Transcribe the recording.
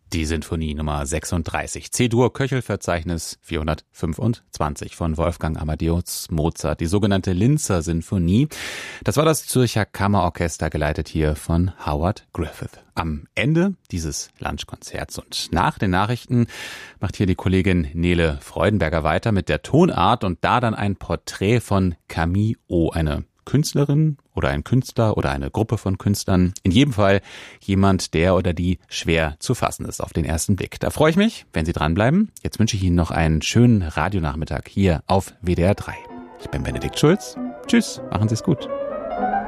Die Sinfonie Nummer 36, C-Dur, Köchelverzeichnis 425 von Wolfgang Amadeus Mozart, die sogenannte Linzer Sinfonie. Das war das Zürcher Kammerorchester, geleitet hier von Howard Griffith. Am Ende dieses Lunchkonzerts und nach den Nachrichten macht hier die Kollegin Nele Freudenberger weiter mit der Tonart und da dann ein Porträt von Camille O, eine Künstlerin oder ein Künstler oder eine Gruppe von Künstlern. In jedem Fall jemand, der oder die schwer zu fassen ist auf den ersten Blick. Da freue ich mich, wenn Sie dranbleiben. Jetzt wünsche ich Ihnen noch einen schönen Radionachmittag hier auf WDR 3. Ich bin Benedikt Schulz. Tschüss, machen Sie es gut.